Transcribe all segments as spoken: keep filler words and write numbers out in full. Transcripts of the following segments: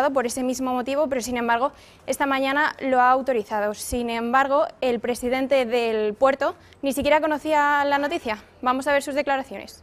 cerrado por ese mismo motivo, pero sin embargo esta mañana lo ha autorizado. Sin embargo, el presidente del puerto ni siquiera conocía la noticia. Vamos a ver sus declaraciones.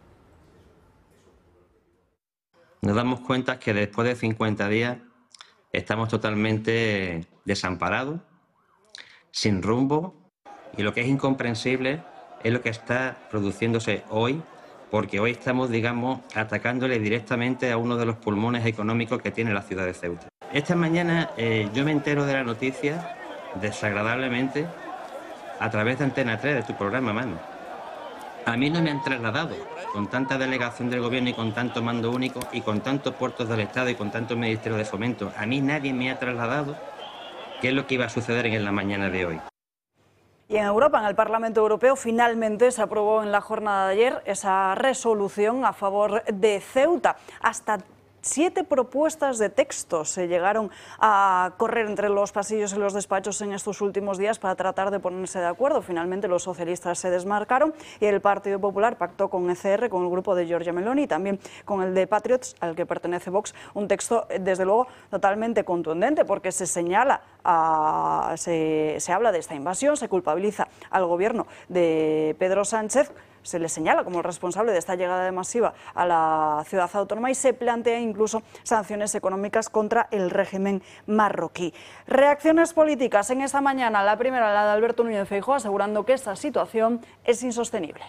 Nos damos cuenta que después de cincuenta días estamos totalmente desamparados, sin rumbo, y lo que es incomprensible es lo que está produciéndose hoy, porque hoy estamos, digamos, atacándole directamente a uno de los pulmones económicos que tiene la ciudad de Ceuta. Esta mañana eh, yo me entero de la noticia desagradablemente a través de Antena tres, de tu programa, mano. A mí no me han trasladado, con tanta delegación del gobierno y con tanto mando único y con tantos puertos del Estado y con tanto Ministerio de Fomento. A mí nadie me ha trasladado qué es lo que iba a suceder en la mañana de hoy. Y en Europa, en el Parlamento Europeo, finalmente se aprobó en la jornada de ayer esa resolución a favor de Ceuta. Hasta siete propuestas de texto se llegaron a correr entre los pasillos y los despachos en estos últimos días para tratar de ponerse de acuerdo. Finalmente los socialistas se desmarcaron y el Partido Popular pactó con E C R, con el grupo de Giorgia Meloni y también con el de Patriots, al que pertenece Vox, un texto desde luego totalmente contundente, porque se señala, a, se, se habla de esta invasión, se culpabiliza al gobierno de Pedro Sánchez, se le señala como el responsable de esta llegada masiva a la ciudad autónoma y se plantea incluso sanciones económicas contra el régimen marroquí. Reacciones políticas en esta mañana, la primera la de Alberto Núñez Feijóo, asegurando que esta situación es insostenible.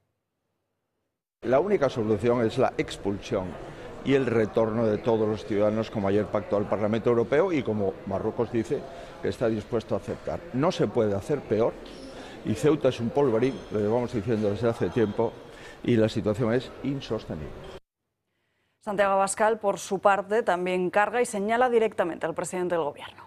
La única solución es la expulsión y el retorno de todos los ciudadanos, como ayer pactó el Parlamento Europeo y como Marruecos dice que está dispuesto a aceptar. No se puede hacer peor. Y Ceuta es un polvorín, lo llevamos diciendo desde hace tiempo, y la situación es insostenible. Santiago Abascal, por su parte, también carga y señala directamente al presidente del Gobierno.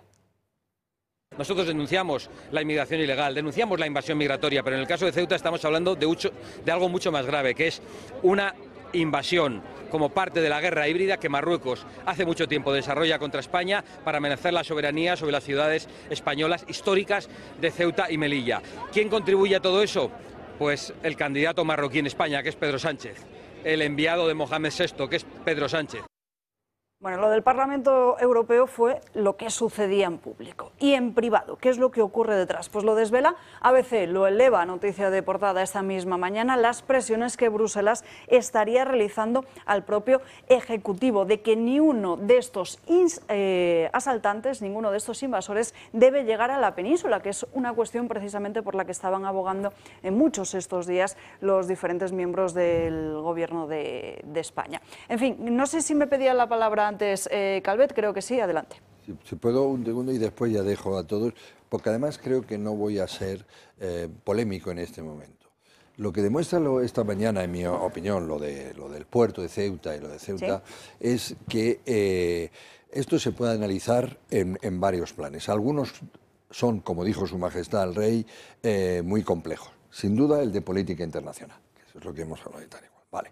Nosotros denunciamos la inmigración ilegal, denunciamos la invasión migratoria, pero en el caso de Ceuta estamos hablando de, ucho, de algo mucho más grave, que es una invasión como parte de la guerra híbrida que Marruecos hace mucho tiempo desarrolla contra España para amenazar la soberanía sobre las ciudades españolas históricas de Ceuta y Melilla. ¿Quién contribuye a todo eso? Pues el candidato marroquí en España, que es Pedro Sánchez, el enviado de Mohamed sexto, que es Pedro Sánchez. Bueno, lo del Parlamento Europeo fue lo que sucedía en público y en privado. ¿Qué es lo que ocurre detrás? Pues lo desvela A B C, lo eleva, noticia de portada esta misma mañana, las presiones que Bruselas estaría realizando al propio Ejecutivo de que ni uno de estos eh, asaltantes, ninguno de estos invasores debe llegar a la península, que es una cuestión precisamente por la que estaban abogando en muchos estos días los diferentes miembros del Gobierno de, de España. En fin, no sé si me pedía la palabra antes, eh, Calvet, creo que sí, adelante. Si, si puedo un segundo y después ya dejo a todos, porque además creo que no voy a ser eh, polémico en este momento. Lo que demuestra lo, esta mañana, en mi opinión, lo, de, lo del puerto de Ceuta y lo de Ceuta, ¿sí?, es que eh, esto se puede analizar en, en varios planes. Algunos son, como dijo Su Majestad el Rey, eh, muy complejos. Sin duda el de política internacional, que eso es lo que hemos hablado de tal igual. Vale.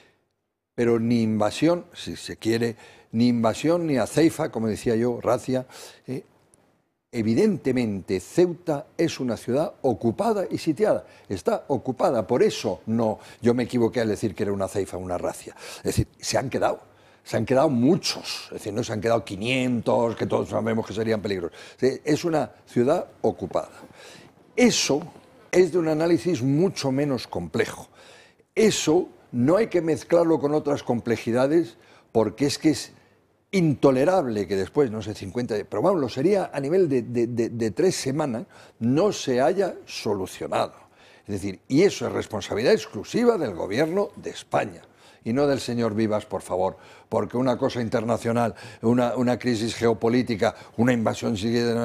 Pero ni invasión, si se quiere, ni invasión ni aceifa, como decía yo, racia. Eh, evidentemente Ceuta es una ciudad ocupada y sitiada. Está ocupada, por eso no, yo me equivoqué al decir que era una aceifa, una racia. Es decir, se han quedado, se han quedado muchos, es decir, no se han quedado quinientos, que todos sabemos que serían peligrosos. Es una ciudad ocupada. Eso es de un análisis mucho menos complejo. Eso no hay que mezclarlo con otras complejidades, porque es que es intolerable que después, no sé, cincuenta, pero vamos, lo sería a nivel de, de, de, de tres semanas, no se haya solucionado. Es decir, y eso es responsabilidad exclusiva del Gobierno de España y no del señor Vivas, por favor, porque una cosa internacional, una, una crisis geopolítica, una invasión,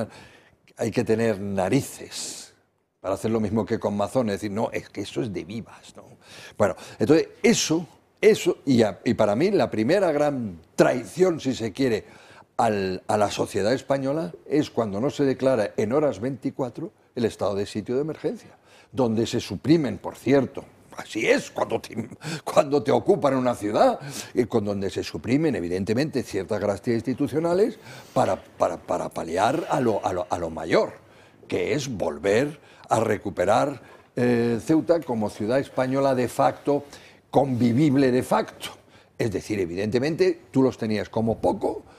hay que tener narices para hacer lo mismo que con Mazón, es decir, no, es que eso es de Vivas, ¿no? Bueno, entonces eso, eso y, a, y para mí la primera gran traición, si se quiere, al, a la sociedad española es cuando no se declara en horas veinticuatro el estado de sitio de emergencia, donde se suprimen, por cierto, así es, cuando te, cuando te ocupan una ciudad, y con donde se suprimen evidentemente ciertas garantías institucionales para, para, para paliar a lo, a, lo, a lo mayor, que es volver a recuperar eh, Ceuta como ciudad española de facto, convivible de facto. Es decir, evidentemente tú los tenías como poco